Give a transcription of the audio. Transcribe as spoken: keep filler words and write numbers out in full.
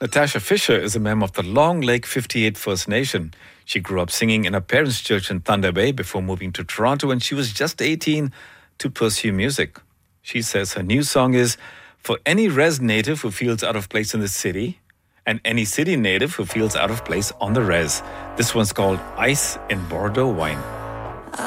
Natasha Fisher is a member of the Long Lake fifty-eight First Nation. She grew up singing in her parents' church in Thunder Bay before moving to Toronto when she was just eighteen to pursue music. She says her new song is for any res native who feels out of place in the city and any city native who feels out of place on the res. This one's called Ice in Bordeaux Wine.